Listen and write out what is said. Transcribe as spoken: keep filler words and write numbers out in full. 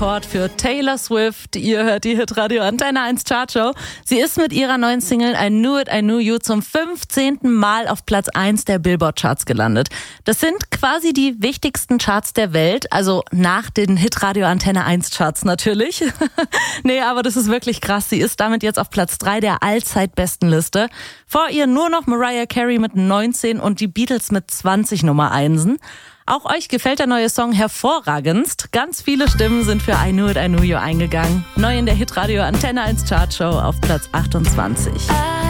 Support für Taylor Swift. Ihr hört die Hitradio Antenne eins Chartshow. Sie ist mit ihrer neuen Single I Knew It, I Knew You zum fünfzehnten Mal auf Platz eins der Billboard-Charts gelandet. Das sind quasi die wichtigsten Charts der Welt, also nach den Hitradio Antenne eins Charts natürlich. Nee, aber das ist wirklich krass. Sie ist damit jetzt auf Platz drei der Allzeitbestenliste. Vor ihr nur noch Mariah Carey mit neunzehn und die Beatles mit zwanzig Nummer Einsen. Auch euch gefällt der neue Song hervorragendst. Ganz viele Stimmen sind für I Knew It, I Knew You eingegangen. Neu in der Hitradio Antenne eins Chartshow auf Platz achtundzwanzig.